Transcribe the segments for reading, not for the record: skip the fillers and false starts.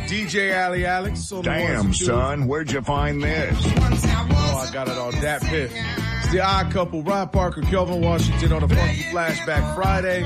DJ Ali Alex. Damn, son, where'd you find this? Oh, I got it on that piff. It's the Odd Couple, Rob Parker, Kelvin Washington on a Funky Flashback Friday.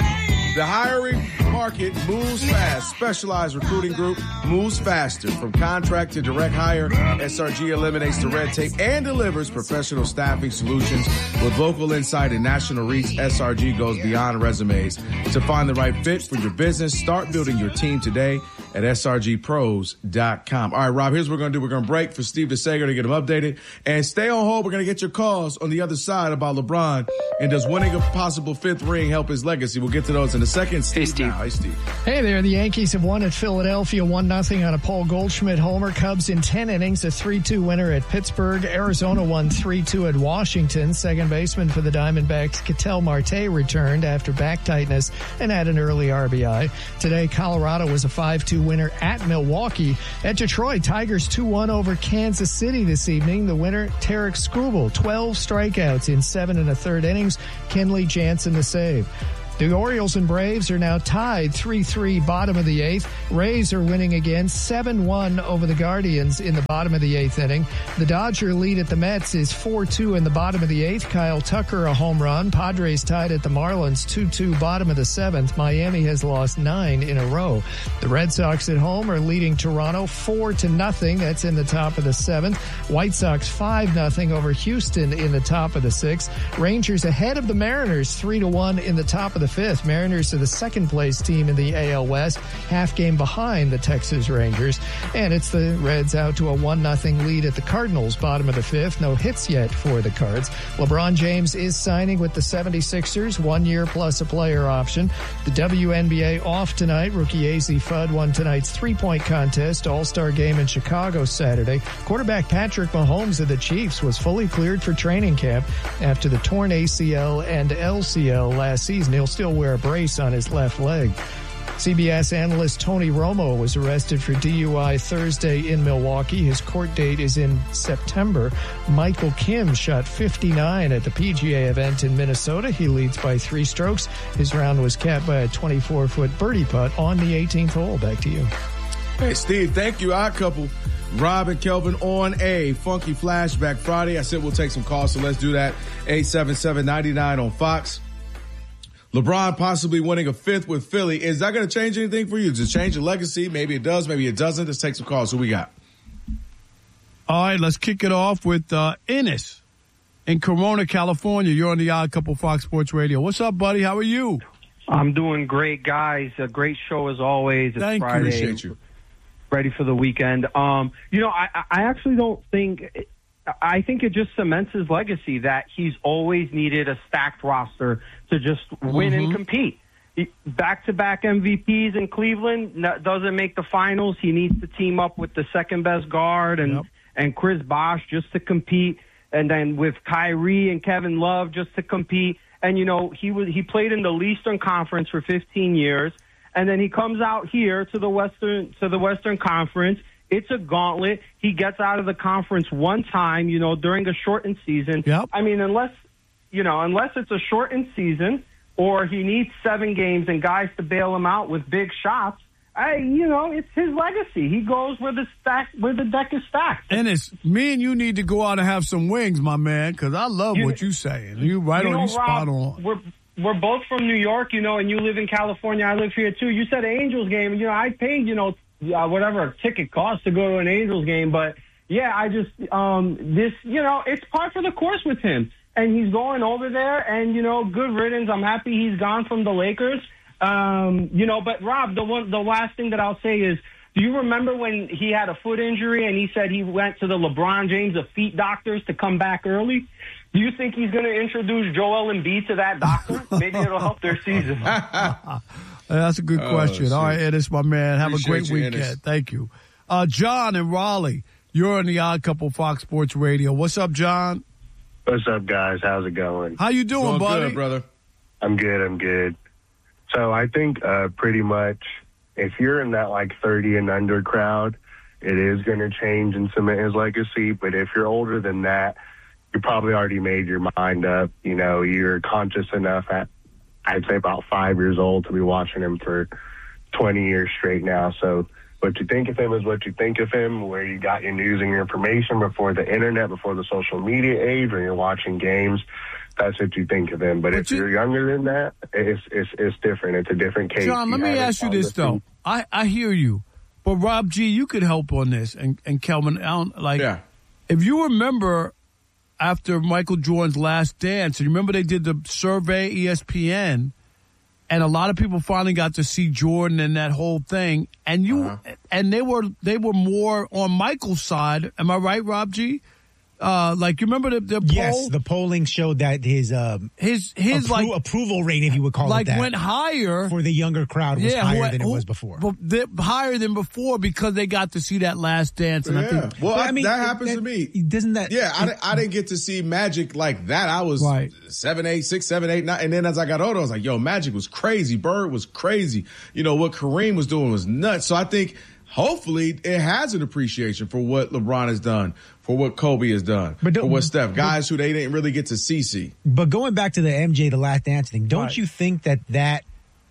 The hiring market moves fast. Specialized recruiting group moves faster. From contract to direct hire, SRG eliminates the red tape and delivers professional staffing solutions. With local insight and national reach, SRG goes beyond resumes. To find the right fit for your business, start building your team today at srgpros.com. All right, Rob, here's what we're going to do. We're going to break for Steve DeSager to get him updated. And stay on hold. We're going to get your calls on the other side about LeBron. And does winning a possible fifth ring help his legacy? We'll get to those in a second. Hey, Steve. Hey, Steve. Hey there. The Yankees have won at Philadelphia 1-0 on a Paul Goldschmidt homer. Cubs in 10 innings, a 3-2 winner at Pittsburgh. Arizona won 3-2 at Washington. Second baseman for the Diamondbacks, Ketel Marte, returned after back tightness and had an early RBI. Today, Colorado was a 5-2 winner at Milwaukee. At Detroit, Tigers 2-1 over Kansas City this evening. The winner, Tarek Skubal, 12 strikeouts in 7 1/3 innings. Kenley Jansen the save. The Orioles and Braves are now tied 3-3 bottom of the 8th. Rays are winning again 7-1 over the Guardians in the bottom of the 8th inning. The Dodger lead at the Mets is 4-2 in the bottom of the 8th. Kyle Tucker a home run. Padres tied at the Marlins 2-2 bottom of the 7th. Miami has lost 9 in a row. The Red Sox at home are leading Toronto 4-0. That's in the top of the 7th. White Sox 5-0 over Houston in the top of the 6th. Rangers ahead of the Mariners 3-1 in the top of the 5th. Mariners are the second place team in the AL West, half game behind the Texas Rangers. And it's the Reds out to a 1-0 lead at the Cardinals, bottom of the 5th. No hits yet for the Cards. LeBron James is signing with the 76ers, 1 year plus a player option. The WNBA off tonight. Rookie AZ Fudd won tonight's three-point contest, All-Star game in Chicago Saturday. Quarterback Patrick Mahomes of the Chiefs was fully cleared for training camp after the torn ACL and LCL last season. He'll still wear a brace on his left leg. CBS analyst Tony Romo was arrested for DUI Thursday in Milwaukee. His court date is in September. Michael Kim shot 59 at the PGA event in Minnesota. He leads by 3 strokes. His round was capped by a 24-foot birdie putt on the 18th hole. Back to you. Hey, Steve, thank you. Odd Couple, Rob and Kelvin on a Funky Flashback Friday. I said we'll take some calls, so let's do that. 877-99 on Fox. LeBron possibly winning a fifth with Philly. Is that going to change anything for you? Does it change your legacy? Maybe it does. Maybe it doesn't. Let's take some calls. Who we got? All right, let's kick it off with Ennis in Corona, California. You're on the Odd Couple Fox Sports Radio. What's up, buddy? How are you? I'm doing great, guys. A great show as always. It's Thank you. Friday. Appreciate you. Ready for the weekend. I actually don't think – I think it just cements his legacy that he's always needed a stacked roster to just win and compete. Back-to-back MVPs in Cleveland, doesn't make the finals. He needs to team up with the second-best guard and Chris Bosh just to compete, and then with Kyrie and Kevin Love just to compete. And, he played in the Eastern Conference for 15 years, and then he comes out here to the Western Conference. It's a gauntlet. He gets out of the conference one time, during a shortened season. Yep. I mean, unless it's a shortened season or he needs 7 games and guys to bail him out with big shots, it's his legacy. He goes where the deck is stacked. Ennis, me and you need to go out and have some wings, my man, because I love what you're saying. You spot on. We're both from New York, and you live in California. I live here too. You said Angels game. I paid, whatever a ticket costs to go to an Angels game. But, yeah, I just it's par for the course with him. And he's going over there, and, good riddance. I'm happy he's gone from the Lakers. But, Rob, the last thing that I'll say is, do you remember when he had a foot injury and he said he went to the LeBron James of feet doctors to come back early? Do you think he's going to introduce Joel Embiid to that doctor? Maybe it'll help their season. That's a good question. All right, Ennis, my man. Have a great weekend. Ennis. Thank you. John in Raleigh, you're on the Odd Couple Fox Sports Radio. What's up, John? What's up, guys? How's it going? How you doing, buddy? Good, brother. I'm good. So I think pretty much if you're in that 30 and under crowd, it is going to change and cement his legacy. But if you're older than that, you probably already made your mind up. You're conscious enough at, I'd say, about 5 years old to be watching him for 20 years straight now. So what you think of him is what you think of him, where you got your news and your information before the internet, before the social media age, when you're watching games. That's what you think of him. But if you're younger than that, it's different. It's a different case. John, let me ask you this, though. I hear you. But, Rob G., you could help on this. And Kelvin, if you remember after Michael Jordan's last dance, and you remember they did the survey, ESPN, and a lot of people finally got to see Jordan and that whole thing. And and they were more on Michael's side. Am I right, Rob G.? Like, you remember the poll? Yes, the polling showed that his approval rate, if you would call it that, went higher for the younger crowd was higher than it was before. Higher than before because they got to see that last dance. And I think, that happens to me. Doesn't that? Yeah, I didn't get to see Magic like that. I was 7, 8, 6, 7, 8, 9, and then as I got older, I was like, yo, Magic was crazy. Bird was crazy. You know what Kareem was doing was nuts. So I think hopefully it has an appreciation for what LeBron has done, for what Kobe has done, for what Steph, guys who they didn't really get to see. But going back to the MJ, the Last Dance thing, don't you think that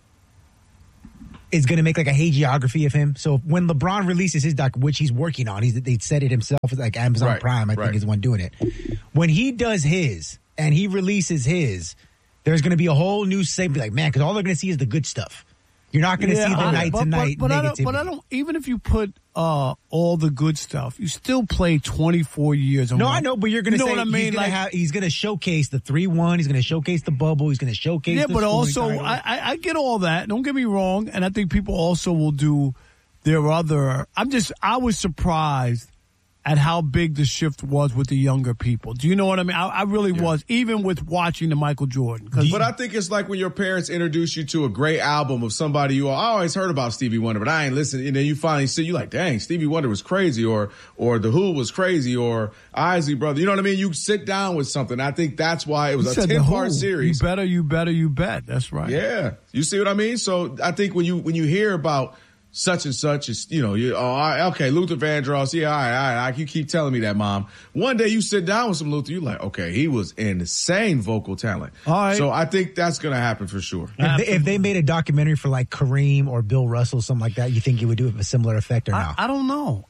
is going to make like a hagiography of him? So when LeBron releases his doc, which he's working on, they said it himself, like Amazon Prime, I think is the one doing it. When he does his and he releases his, there's going to be a whole new segment, like, man, because all they're going to see is the good stuff. You're not going to see the night-to-night negativity. But I don't. Even if you put all the good stuff, you still play 24 years. No, I know, but you're going to say what I mean? He's going to showcase the 3-1. He's going to showcase the bubble. He's going to showcase. Yeah, but also I get all that. Don't get me wrong, and I think people also will do their other. I was surprised at how big the shift was with the younger people. Do you know what I mean? I really was, even with watching the Michael Jordan. But I think it's like when your parents introduce you to a great album of somebody I always heard about Stevie Wonder, but I ain't listened. And then you finally see, you're like, dang, Stevie Wonder was crazy, or The Who was crazy, or Isley Brothers. You know what I mean? You sit down with something. I think that's why it was a 10-part series. You bet. That's right. Yeah. You see what I mean? So I think when you hear about such and such, is, okay, Luther Vandross, all right, you keep telling me that, Mom. One day you sit down with some Luther, you're like, okay, he was insane vocal talent. All right. So I think that's going to happen for sure. If they made a documentary for like Kareem or Bill Russell, something like that, you think it would do a similar effect or not? I don't know.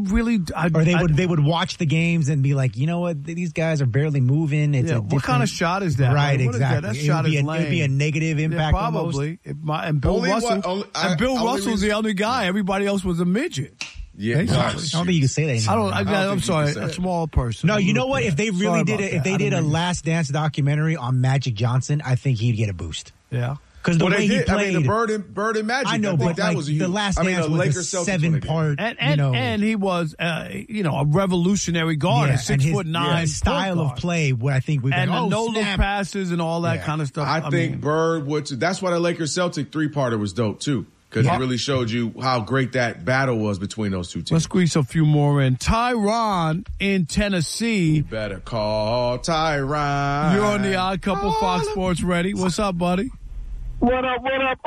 They would watch the games and be like, you know what, these guys are barely moving. What kind of shot is that? Right, exactly. That shot is lame. It would be a negative impact. Probably. And Bill Russell's the only guy. Everybody else was a midget. Yeah, I don't think you can say that anymore. I'm sorry, a small person. No, you know what? If they really did a Last Dance documentary on Magic Johnson, I think he'd get a boost. Yeah. Because the way he played, the Bird and Magic. I know, but that was the Last Dance was a 7-part, and he was, a revolutionary guard, a 6'9" style of play. Where I think we've been, the no-look passes and all that kind of stuff. I think Bird would. That's why the Lakers Celtic 3-parter was dope too. Because it really showed you how great that battle was between those two teams. Let's squeeze a few more in. Tyron in Tennessee. You better call Tyron. You're on the Odd Couple, Fox Sports Ready. What's up, buddy? What up,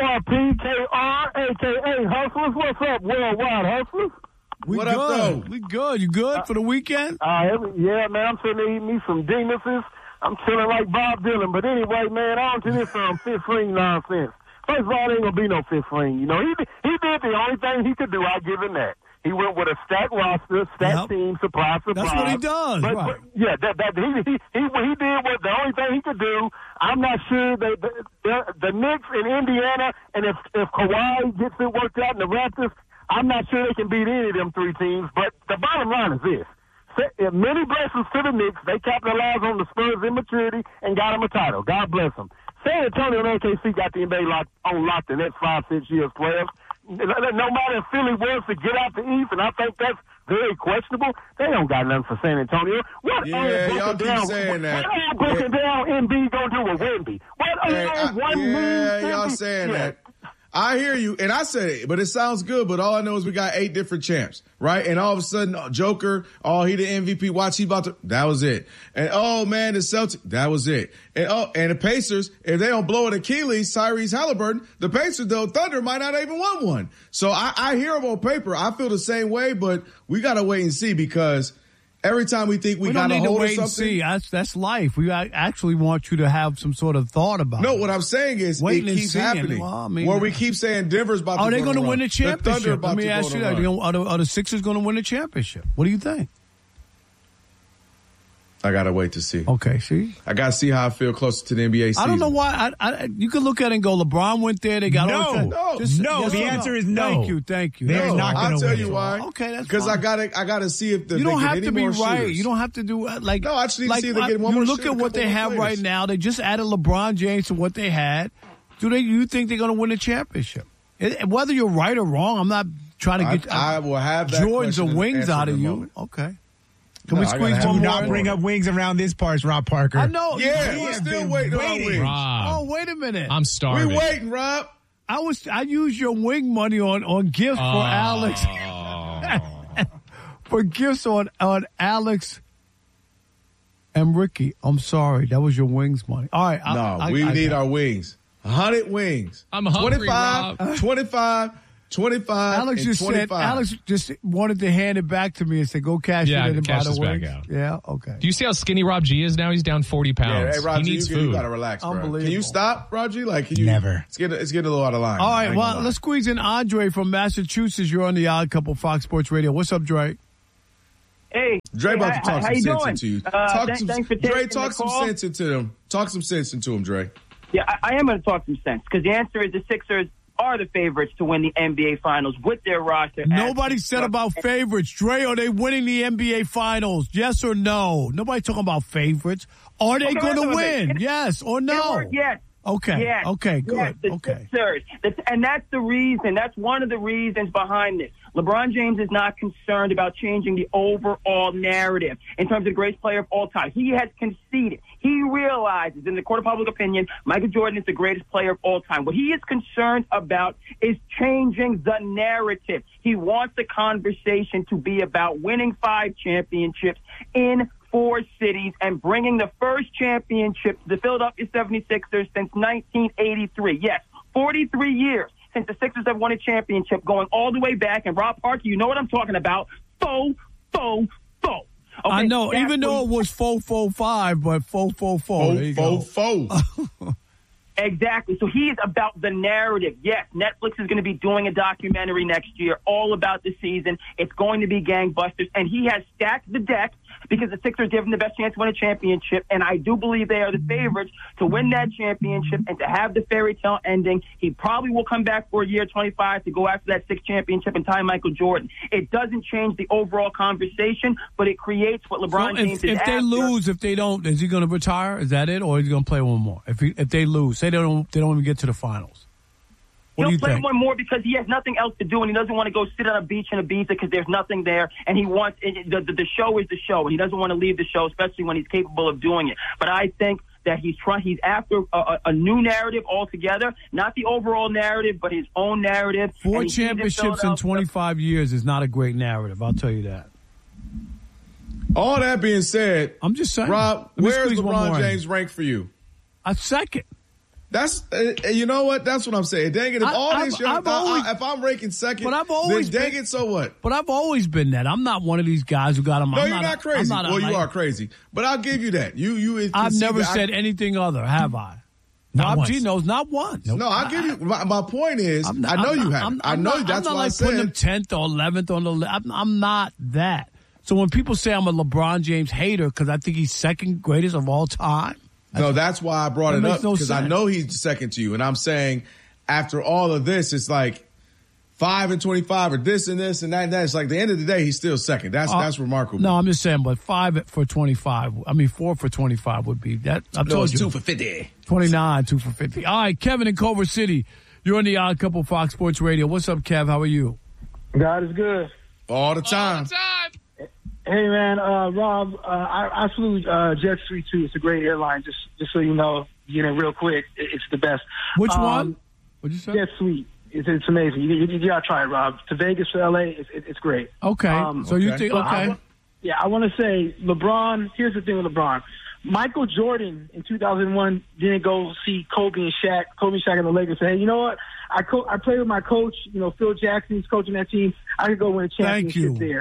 PKR, a.k.a. Hustlers? What's up, Worldwide Hustlers? What up, though? We good. You good for the weekend? Yeah, man. I'm sitting there eating me some Demuses. I'm chilling like Bob Dylan. But anyway, man, on to this fifth ring nonsense. First of all, there ain't going to be no fifth ring. You know, he did the only thing he could do. I give him that. He went with a stacked roster, stacked team, surprise. That's what he does. But he did what the only thing he could do. I'm not sure that the Knicks in Indiana, and if Kawhi gets it worked out in the Raptors, I'm not sure they can beat any of them three teams. But the bottom line is this. Many blessings to the Knicks. They capitalized on the Spurs' immaturity and got them a title. God bless them. San Antonio and OKC got the NBA locked the next 5-6 years, players. No matter if Philly wants to get out the East, and I think that's very questionable, they don't got nothing for San Antonio. Y'all keep saying that. What are broken down Embiid going to do with Wemby? Y'all saying that. I hear you, and I said it, but it sounds good, but all I know is we got 8 different champs, right? And all of a sudden, Joker, he the MVP, watch, he about to, that was it. And man, the Celtics, that was it. And the Pacers, if they don't blow an Achilles, Tyrese Halliburton, the Pacers, though, Thunder might not even won one. So I hear them on paper. I feel the same way, but we got to wait and see because Every time we think we got a hold of something. See. That's life. We actually want you to have some sort of thought about it. No, what I'm saying is it keeps happening. Where we keep saying Denver's about to Are they going to win the championship? Let me ask you that. Are the Sixers going to win the championship? What do you think? I got to wait to see. Okay, see? I got to see how I feel closer to the NBA season. I don't know why. You could look at it and go, LeBron went there. They got no. The answer is no. Thank you. They're not going to win. I'll tell you why. Okay, that's because I got to see if you don't have to be right. Shooters. You don't have to do like. No, I just need to see if they get one more. You look at what they have right now. They just added LeBron James to what they had. You think they're going to win the championship? Whether you're right or wrong, I'm not trying to get. I will have that Jordans or wings out of you. Moment. Okay. Can we squeeze one more? Do not bring up wings around this parts, Rob Parker. I know. Yeah, we're still waiting on our wings. Rob, oh, wait a minute. I'm starving. We're waiting, Rob. I used your wing money on gifts for Alex. For gifts on Alex and Ricky. I'm sorry. That was your wings money. All right. We need our wings. 100 wings. I'm hungry, 25, Alex and just 25. said. Alex just wanted to hand it back to me and say, "Go cash it in and buy the wings." Back out. Yeah, okay. Do you see how skinny Rob G is now? He's down 40 pounds. Yeah, hey, Rob he G, needs food. You gotta relax, bro. Unbelievable. Can you stop, Rob G? Like, can you? Never. It's getting a little out of line. All right, well, let's squeeze in Andre from Massachusetts. You're on the Odd Couple Fox Sports Radio. What's up, Dre? Hey, Dre about to talk some sense into you. Thanks for taking Dre, talk the some call. sense into them. Talk some sense into him, Dre. Yeah, I am going to talk some sense because the answer is the Sixers are the favorites to win the NBA Finals with their roster. Nobody said about favorites. Dre, are they winning the NBA Finals? Yes or no? Nobody talking about favorites. Are they going to win? Yes or no? Yes. Okay. Yes. Okay. Good. Yes, okay. Sixers. And that's the reason. That's one of the reasons behind this. LeBron James is not concerned about changing the overall narrative in terms of the greatest player of all time. He has conceded. He realizes, in the court of public opinion, Michael Jordan is the greatest player of all time. What he is concerned about is changing the narrative. He wants the conversation to be about winning 5 championships in 4 cities and bringing the first championship to the Philadelphia 76ers since 1983. Yes, 43 years since the Sixers have won a championship, going all the way back. And Rob Parker, you know what I'm talking about. Faux. Okay, I know, even though it was 4-4-5, but 4-4-4. There you go. Exactly. So he is about the narrative. Yes, Netflix is going to be doing a documentary next year all about the season. It's going to be gangbusters. And he has stacked the deck because the Sixers give him the best chance to win a championship. And I do believe they are the favorites to win that championship and to have the fairy tale ending. He probably will come back for a year 25 to go after that 6th championship and tie Michael Jordan. It doesn't change the overall conversation, but it creates what LeBron James is after. If they lose, if they don't, is he going to retire? Is that it? Or is he going to play one more? If they lose, say they don't even get to the finals. He'll play one more because he has nothing else to do, and he doesn't want to go sit on a beach in Ibiza because there's nothing there, and he wants the show is the show, and he doesn't want to leave the show, especially when he's capable of doing it. But I think that he's after a new narrative altogether, not the overall narrative, but his own narrative. 4 championships in 25 years is not a great narrative, I'll tell you that. All that being said, I'm just saying, Rob, where's LeBron James ranked for you? A second. That's you know what? That's what I'm saying. Dang it! If if I'm ranking second, then dang it, so what? But I've always been that. I'm not one of these guys who got him. No, you're not crazy. You are crazy. But I'll give you that. I've never said anything other, have I? Rob G knows not once. No, I'll give you. My point is, I know you haven't. I know that's why I said. I'm not like putting him 10th or 11th on the list. I'm not that. So when people say I'm a LeBron James hater because I think he's second greatest of all time. No, that's why I brought it up, because I know he's second to you. And I'm saying after all of this, it's like 5 and 25 or this and this and that and that. It's like at the end of the day, he's still second. That's remarkable. No, I'm just saying, but 5 for 25. I mean, 4 for 25 would be that. I told you. 2 for 50. 29, 2 for 50. All right, Kevin in Culver City. You're on the Odd Couple Fox Sports Radio. What's up, Kev? How are you? God is good. All the time. All the time. Hey man, Rob, I flew Jet3 too. It's a great airline. Just so you know, get in real quick. It's the best. Which one? What'd you say? Jet Suite. It's amazing. You gotta try it, Rob. To Vegas for LA, it's great. Okay. You think okay? I want to say LeBron. Here's the thing with LeBron. Michael Jordan in 2001 didn't go see Kobe and Shaq and the Lakers. Say, hey, you know what? I played with my coach. Phil Jackson. He's coaching that team. I could go win a championship there.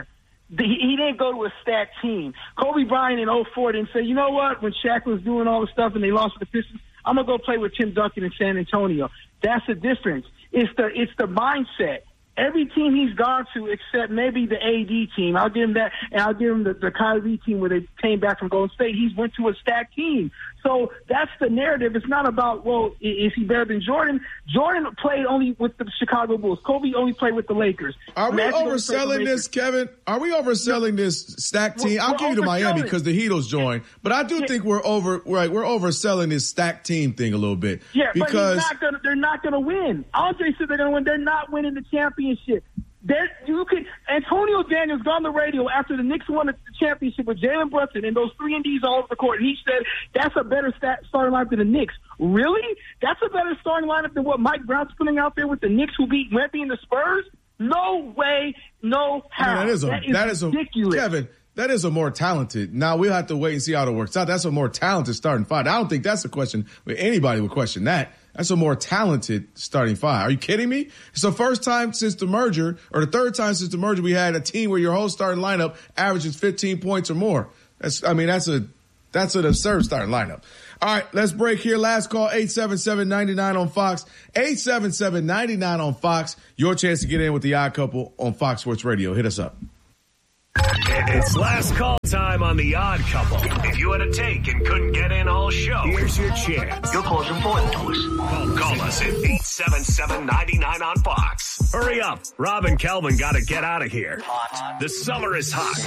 He didn't go to a stacked team. Kobe Bryant in 2004 didn't say, you know what, when Shaq was doing all the stuff and they lost to the Pistons, I'm going to go play with Tim Duncan in San Antonio. That's the difference. It's the mindset. Every team he's gone to except maybe the AD team, I'll give him that, and I'll give him the Kyrie team where they came back from Golden State. He's went to a stacked team. So that's the narrative. It's not about, well, is he better than Jordan? Jordan played only with the Chicago Bulls. Kobe only played with the Lakers. Are we overselling this, Kevin? Are we overselling this stacked team? I'll give you to Miami because the Heatles joined, but I do think we're overselling this stacked team thing a little bit. Yeah, because but they're not going to win. Andre said they're going to win. They're not winning the championship. Antonio Daniels got on the radio after the Knicks won the championship with Jalen Brunson and those 3 and Ds all over the court. And he said, that's a better starting lineup than the Knicks. Really? That's a better starting lineup than what Mike Brown's putting out there with the Knicks who beat Wemby and the Spurs? No way, no how. I mean, that is ridiculous. Kevin, that is a more talented. Now, we'll have to wait and see how it works out. That's a more talented starting five. I don't think that's a question where anybody would question that. That's a more talented starting five. Are you kidding me? It's the first time since the merger, or the third time since the merger, we had a team where your whole starting lineup averages 15 points or more. That's an absurd starting lineup. All right, let's break here. Last call, 877-99 on Fox. 877-99 on Fox. Your chance to get in with the Odd Couple on Fox Sports Radio. Hit us up. It's last call time on The Odd Couple. If you had a take and couldn't get in all show, here's your chance. Your call is important to us. Call us at 877-99 on Fox. Hurry up. Rob and Kelvin got to get out of here. The summer is hot.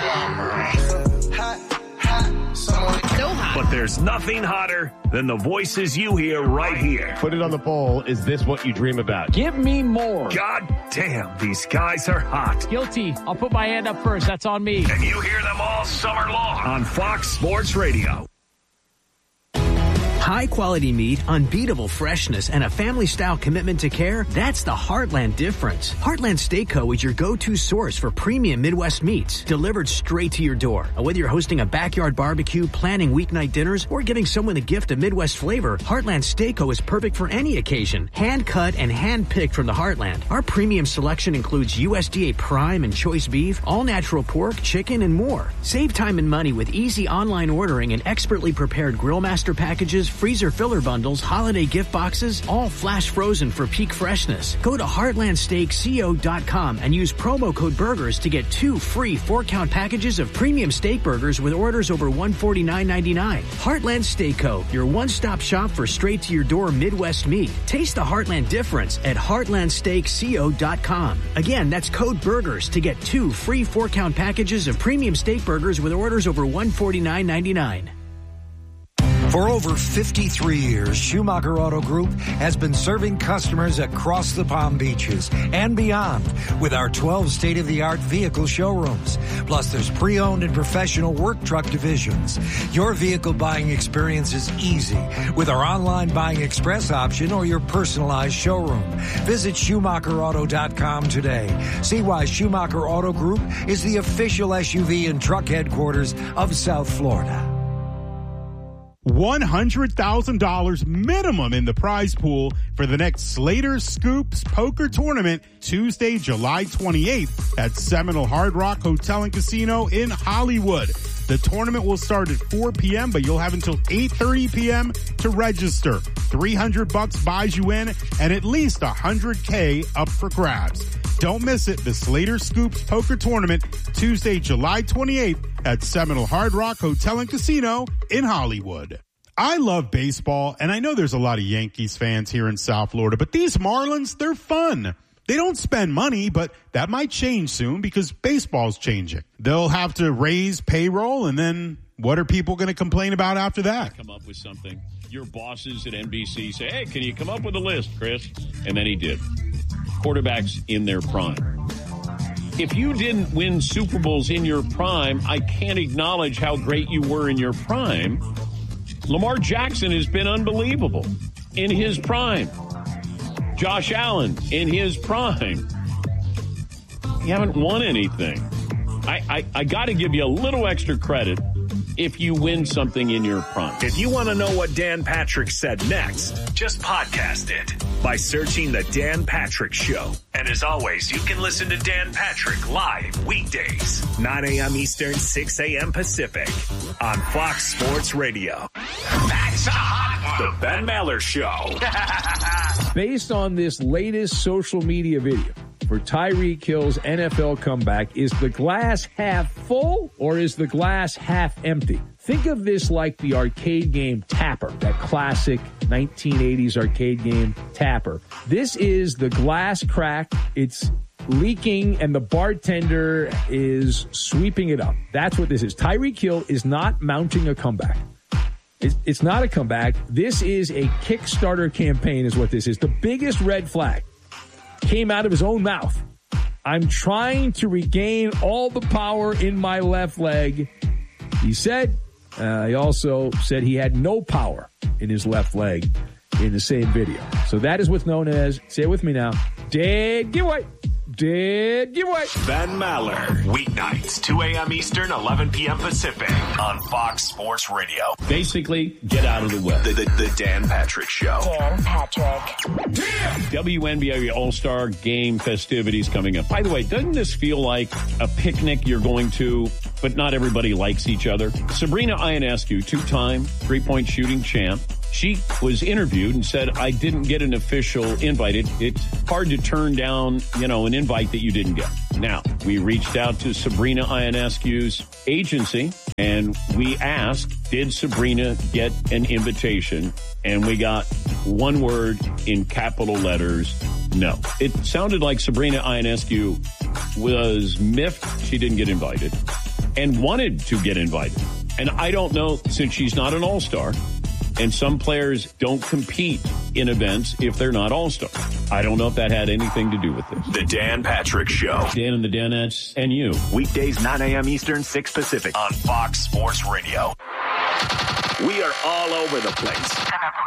So hot. But there's nothing hotter than the voices you hear right here. Put it on the poll. Is this what you dream about? Give me more. God damn, these guys are hot. Guilty. I'll put my hand up first. That's on me. And you hear them all summer long on Fox Sports Radio. High-quality meat, unbeatable freshness, and a family-style commitment to care, that's the Heartland difference. Heartland Steak Co. is your go-to source for premium Midwest meats, delivered straight to your door. Whether you're hosting a backyard barbecue, planning weeknight dinners, or giving someone a gift of Midwest flavor, Heartland Steak Co. is perfect for any occasion. Hand-cut and hand-picked from the Heartland. Our premium selection includes USDA prime and choice beef, all-natural pork, chicken, and more. Save time and money with easy online ordering and expertly prepared Grill Master packages, freezer filler bundles, holiday gift boxes, all flash frozen for peak freshness. Go to heartlandsteakco.com and use promo code BURGERS to get 2 free 4-count packages of premium steak burgers with orders over $149.99. Heartland Steak Co., your one-stop shop for straight-to-your-door Midwest meat. Taste the Heartland difference at heartlandsteakco.com. Again, that's code BURGERS to get 2 free 4-count packages of premium steak burgers with orders over $149.99. For over 53 years, Schumacher Auto Group has been serving customers across the Palm Beaches and beyond with our 12 state-of-the-art vehicle showrooms. Plus, there's pre-owned and professional work truck divisions. Your vehicle buying experience is easy with our online buying express option or your personalized showroom. Visit SchumacherAuto.com today. See why Schumacher Auto Group is the official SUV and truck headquarters of South Florida. $100,000 minimum in the prize pool for the next Slater Scoops Poker Tournament, Tuesday, July 28th at Seminole Hard Rock Hotel and Casino in Hollywood. The tournament will start at 4 p.m., but you'll have until 8:30 p.m. to register. $300 buys you in and at least $100K up for grabs. Don't miss it. The Slater Scoops Poker Tournament, Tuesday, July 28th at Seminole Hard Rock Hotel and Casino in Hollywood. I love baseball, and I know there's a lot of Yankees fans here in South Florida, but these Marlins, they're fun. They don't spend money, but that might change soon because baseball's changing. They'll have to raise payroll, and then what are people going to complain about after that? Come up with something. Your bosses at NBC say, hey, can you come up with a list, Chris? And then he did. Quarterbacks in their prime. If you didn't win Super Bowls in your prime, I can't acknowledge how great you were in your prime. Lamar Jackson has been unbelievable in his prime. Josh Allen in his prime. You haven't won anything. I got to give you a little extra credit if you win something in your prime. If you want to know what Dan Patrick said next, just podcast it by searching The Dan Patrick Show. And as always, you can listen to Dan Patrick live weekdays, 9 a.m. Eastern, 6 a.m. Pacific on Fox Sports Radio. That's a hot one. The Ben Maller Show. Based on this latest social media video for Tyreek Hill's NFL comeback, is the glass half full or is the glass half empty? Think of this like the arcade game Tapper, that classic 1980s arcade game Tapper. This is the glass crack. It's leaking and the bartender is sweeping it up. That's what this is. Tyreek Hill is not mounting a comeback. It's not a comeback. This is a Kickstarter campaign is what this is. The biggest red flag came out of his own mouth. I'm trying to regain all the power in my left leg. He said, he also said he had no power in his left leg in the same video. So that is what's known as, say it with me now, dead giveaway. Dead giveaway. Ben Maller, weeknights, 2 a.m. Eastern, 11 p.m. Pacific on Fox Sports Radio. Basically, get out of the way. The Dan Patrick Show. Dan Patrick. WNBA All-Star Game festivities coming up. By the way, doesn't this feel like a picnic you're going to, but not everybody likes each other? Sabrina Ionescu, two-time three-point shooting champ. She was interviewed and said, I didn't get an official invite. It's hard to turn down, an invite that you didn't get. Now, we reached out to Sabrina Ionescu's agency and we asked, did Sabrina get an invitation? And we got one word in capital letters, no. It sounded like Sabrina Ionescu was miffed she didn't get invited and wanted to get invited. And I don't know, since she's not an all-star, and some players don't compete in events if they're not all-stars. I don't know if that had anything to do with this. The Dan Patrick Show. Dan and the Danettes and you. Weekdays, 9 a.m. Eastern, 6 Pacific on Fox Sports Radio. We are all over the place.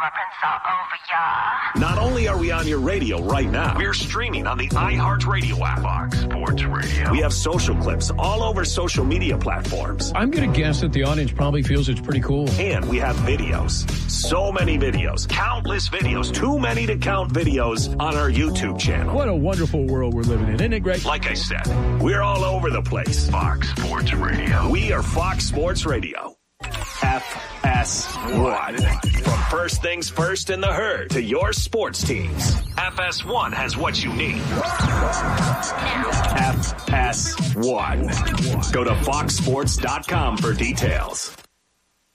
Not only are we on your radio right now, we're streaming on the iHeartRadio app. Fox Sports Radio. We have social clips all over social media platforms. I'm going to guess that the audience probably feels it's pretty cool. And we have videos. So many videos. Countless videos. Too many to count videos on our YouTube channel. What a wonderful world we're living in. Isn't it great? Like I said, we're all over the place. Fox Sports Radio. We are Fox Sports Radio. FS1. From first things first in the herd to your sports teams, FS1 has what you need. FS1. Go to foxsports.com for details.